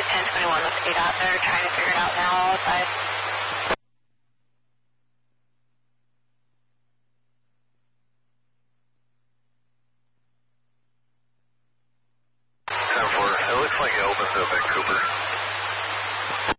1021 with ADOT. They're trying to figure it out now outside. It looks like it opens up at Cooper.